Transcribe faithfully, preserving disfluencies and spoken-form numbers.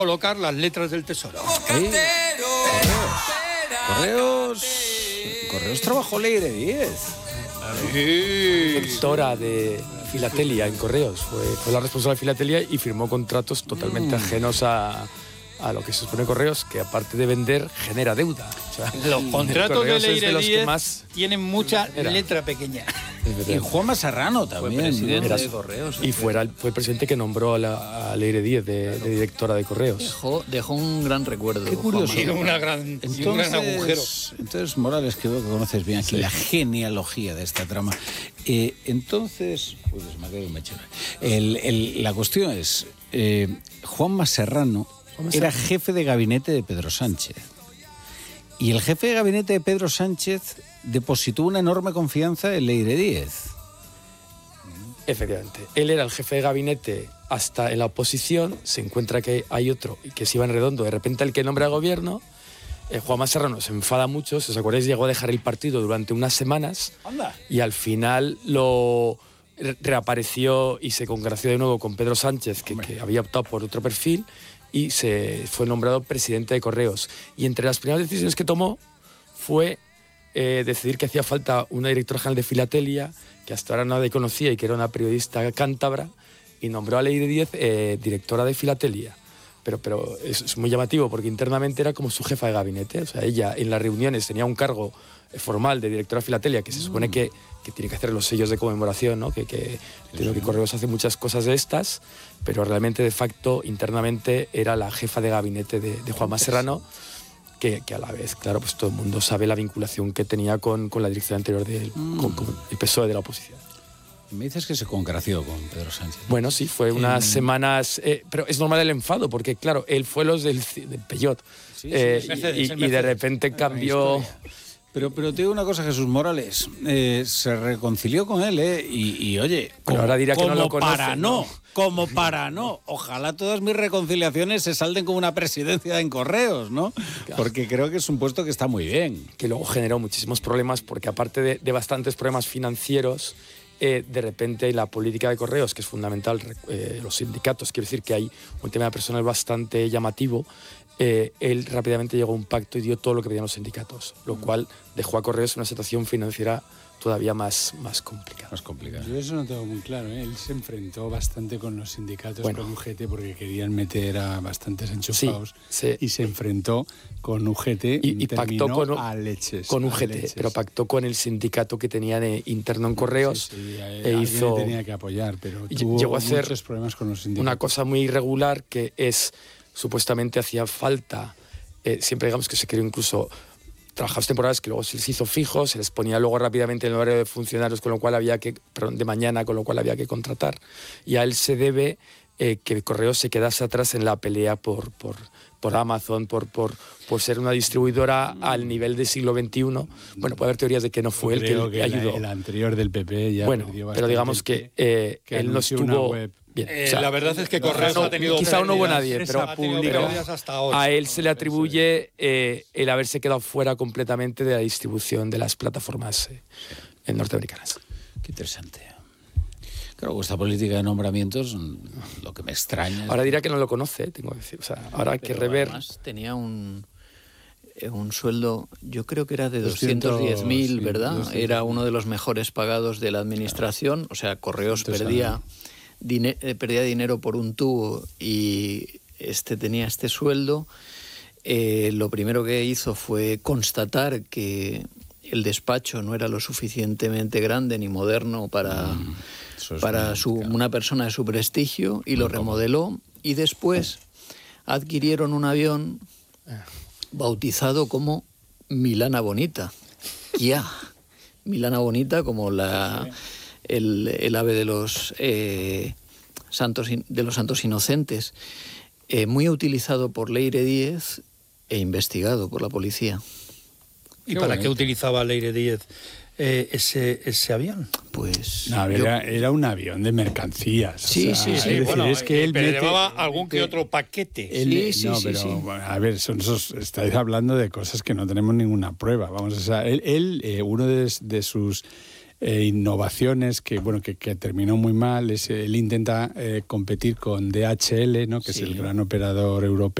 colocar las letras del tesoro. Sí. Correos. Correos. Correos trabajó Leire Díez. Directora de Filatelia en Correos. Fue, fue la responsable de Filatelia y firmó contratos totalmente mm. ajenos a, a lo que se supone Correos, que aparte de vender, genera deuda. O sea, los contratos de Leire de Díez más tienen mucha era. letra pequeña. Y Juanma Serrano también. Fue presidente Era, de Correos. Y fuera, fue el presidente que nombró a, la, a Leire Díez de, de directora de Correos. Dejó, dejó un gran recuerdo. Qué curioso. Y una gran, entonces, un gran agujero. Entonces, Morales, que veo que conoces bien aquí sí. la genealogía de esta trama. Eh, entonces, pues me ha quedado un mechero. El, el, la cuestión es, eh, Juanma Serrano era jefe de gabinete de Pedro Sánchez. Y el jefe de gabinete de Pedro Sánchez depositó una enorme confianza en Leire Díez. Efectivamente. Él era el jefe de gabinete hasta en la oposición, se encuentra que hay otro que se iba en redondo, de repente el que nombra el gobierno, eh, Juanma Serrano se enfada mucho, si os acordáis llegó a dejar el partido durante unas semanas. Anda. Y al final lo reapareció y se congració de nuevo con Pedro Sánchez, que, que había optado por otro perfil, y se fue nombrado presidente de Correos. Y entre las primeras decisiones que tomó fue eh, decidir que hacía falta una directora general de Filatelia, que hasta ahora nadie conocía y que era una periodista cántabra, y nombró a Leire Díez eh, directora de Filatelia. Pero, pero es, es muy llamativo porque internamente era como su jefa de gabinete. O sea, ella en las reuniones tenía un cargo formal de directora de Filatelia, que se supone que, que tiene que hacer los sellos de conmemoración, ¿no? que, que, que, que Correos hace muchas cosas de estas, pero realmente de facto internamente era la jefa de gabinete de, de Juanma Serrano, que, que a la vez, claro, pues todo el mundo sabe la vinculación que tenía con, con la dirección anterior del mm. con, con el P S O E de la oposición. Me dices que se congració con Pedro Sánchez. Bueno, sí, fue unas eh, semanas... Eh, pero es normal el enfado, porque claro, él fue los del, del Peyot. Sí, sí, eh, Mercedes, y, y de repente cambió... Pero, pero te digo una cosa, Jesús Morales, eh, se reconcilió con él, ¿eh? Y, y oye, como, ahora dirá que como no lo conoce, para no, como para no. Ojalá todas mis reconciliaciones se salden como una presidencia en Correos, ¿no? Claro. Porque creo que es un puesto que está muy bien. Que luego generó muchísimos problemas, porque aparte de, de bastantes problemas financieros, eh, de repente la política de Correos, que es fundamental, eh, los sindicatos, quiero decir que hay un tema de personal bastante llamativo. Eh, él rápidamente llegó a un pacto y dio todo lo que pedían los sindicatos, lo cual dejó a Correos en una situación financiera todavía más, más complicada. Más complicada. Yo eso no tengo muy claro, ¿eh? Él se enfrentó bastante con los sindicatos, bueno, con U G T, porque querían meter a bastantes enchufados, sí, sí. y se enfrentó con U G T y, y pactó con, a leches. Con U G T, leches. Pero pactó con el sindicato que tenían eh, interno en Correos. Sí, sí, e hizo, tenía que apoyar, pero tuvo llegó a hacer muchos problemas con los sindicatos. Una cosa muy irregular que es, supuestamente hacía falta... Eh, siempre digamos que se creó incluso trabajos temporales que luego se les hizo fijos, se les ponía luego rápidamente en el horario de funcionarios, con lo cual había que, perdón, de mañana, con lo cual había que contratar. Y a él se debe eh, que Correos se quedase atrás en la pelea por, por, por Amazon, por, por, por ser una distribuidora al nivel del siglo veintiuno. Bueno, puede haber teorías de que no fue él que, que, que ayudó. La, el anterior del P P ya bueno, perdió bastante. Pero digamos que, eh, que él no estuvo... Bien, eh, o sea, la verdad es que Correos no, ha tenido quizá no hubo nadie, pero, pero hasta ahora. A él se le atribuye eh, el haberse quedado fuera completamente de la distribución de las plataformas eh, norteamericanas. Qué interesante. Claro, vuestra política de nombramientos, lo que me extraña... Ahora dirá que no lo conoce, tengo que decir. O sea, ahora hay que rever... Además tenía un, un sueldo, yo creo que era de doscientos diez mil, sí, ¿verdad? doscientos Era uno de los mejores pagados de la administración. O sea, Correos perdía... Dine- perdía dinero por un tubo y este tenía este sueldo. Eh, lo primero que hizo fue constatar que el despacho no era lo suficientemente grande ni moderno para, mm, para su, una persona de su prestigio y lo remodeló, y después adquirieron un avión bautizado como Milana Bonita. Ya, Milana Bonita, como la... El, el ave de los eh, santos de los santos inocentes, eh, muy utilizado por Leire Díez e investigado por la policía. ¿Y para qué utilizaba Leire Díez eh, ese, ese avión? Pues no, yo... era, era un avión de mercancías. Sí, o sea, sí, sí. Es decir, bueno, es que él pero mete, llevaba algún que otro paquete. Él, sí, sí, no, sí, pero sí. Bueno, a ver, son esos, estáis hablando de cosas que no tenemos ninguna prueba. Vamos, o sea, él, él eh, uno de, de sus eh, innovaciones que, bueno, que, que terminó muy mal. Es, él intenta eh, competir con D H L, ¿no? Que sí. es el gran operador europeo